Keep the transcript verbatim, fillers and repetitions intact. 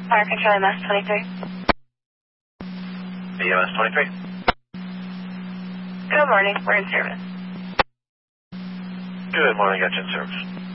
Fire Control M S twenty-three. B M S twenty-three. Good morning. We're in service. Good morning, got you in service.